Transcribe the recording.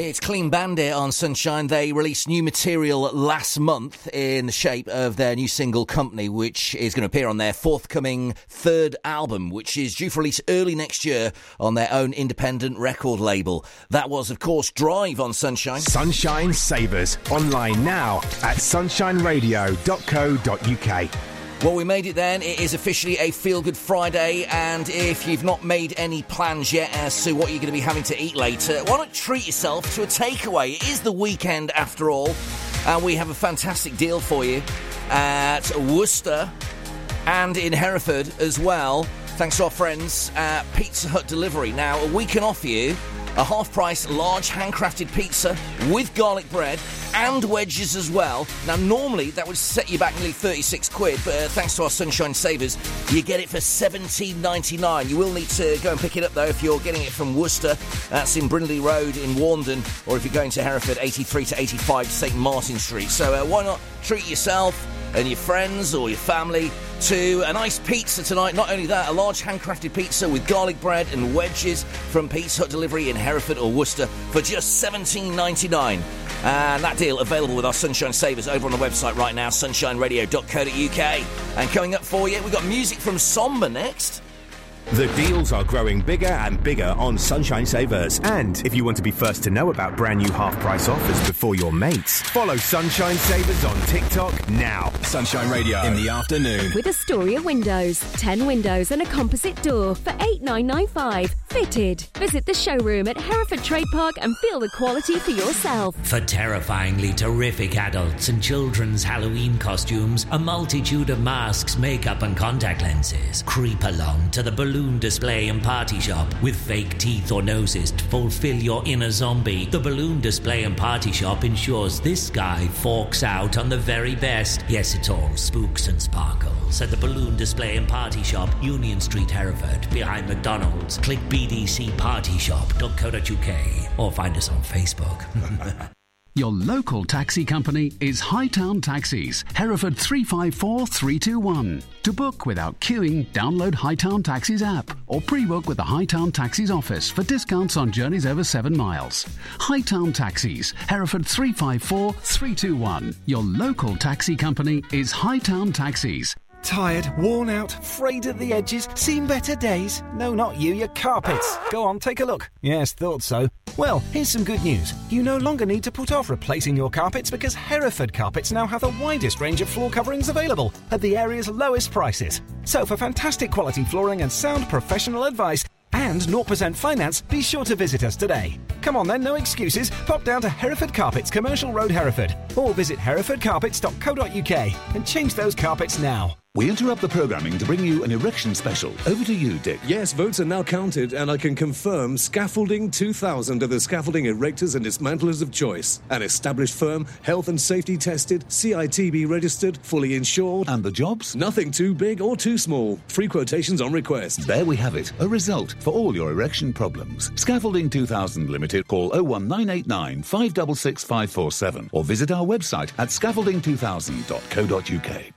It's Clean Bandit on Sunshine. They released new material last month in the shape of their new single Company, which is going to appear on their forthcoming third album, which is due for release early next year on their own independent record label. That was, of course, Drive on Sunshine. Sunshine Savers, online now at sunshineradio.co.uk. Well, we made it then. It is officially a Feel Good Friday, and if you've not made any plans yet as to what you're going to be having to eat later, why not treat yourself to a takeaway? It is the weekend after all, and we have a fantastic deal for you at Worcester and in Hereford as well, thanks to our friends at Pizza Hut Delivery. Now, we can offer you a half-price large handcrafted pizza with garlic bread and wedges as well. Now, normally that would set you back nearly 36 quid, but thanks to our Sunshine Savers, you get it for $17.99. You will need to go and pick it up, though, if you're getting it from Worcester. That's in Brindley Road in Warndon, or if you're going to Hereford, 83 to 85 St Martin Street. So why not treat yourself and your friends or your family to a nice pizza tonight. Not only that, a large handcrafted pizza with garlic bread and wedges from Pizza Hut Delivery in Hereford or Worcester for just $17.99. And that deal available with our Sunshine Savers over on the website right now, sunshineradio.co.uk. And coming up for you, we've got music from Somber next. The deals are growing bigger and bigger on Sunshine Savers. And if you want to be first to know about brand new half-price offers before your mates, follow Sunshine Savers on TikTok now. Sunshine Radio in the afternoon. With Astoria Windows. 10 windows and a composite door for $8,995. Fitted. Visit the showroom at Hereford Trade Park and feel the quality for yourself. For terrifyingly terrific adults and children's Halloween costumes, a multitude of masks, makeup and contact lenses, creep along to the Balloon Display and Party Shop with fake teeth or noses to fulfill your inner zombie. The Balloon Display and Party Shop ensures this guy forks out on the very best. Yes, it's all spooks and sparkles at the Balloon Display and Party Shop, Union Street, Hereford, behind McDonald's. Click bdcpartyshop.co.uk or find us on Facebook. Your local taxi company is Hightown Taxis, Hereford 354321. To book without queuing, download Hightown Taxis app or pre-book with the Hightown Taxis office for discounts on journeys over 7 miles. Hightown Taxis, Hereford 354321. Your local taxi company is Hightown Taxis. Tired, worn out, frayed at the edges, seen better days? No, not you, your carpets. Go on, take a look. Yes, thought so. Well, here's some good news. You no longer need to put off replacing your carpets because Hereford Carpets now have the widest range of floor coverings available at the area's lowest prices. So for fantastic quality flooring and sound professional advice and 0% finance, be sure to visit us today. Come on then, no excuses. Pop down to Hereford Carpets, Commercial Road, Hereford, or visit herefordcarpets.co.uk and change those carpets now. We interrupt the programming to bring you an erection special. Over to you, Dick. Yes, votes are now counted, and I can confirm Scaffolding 2000 are the scaffolding erectors and dismantlers of choice. An established firm, health and safety tested, CITB registered, fully insured. And the jobs? Nothing too big or too small. Free quotations on request. There we have it. A result for all your erection problems. Scaffolding 2000 Limited. Call 01989 566 547 or visit our website at scaffolding2000.co.uk.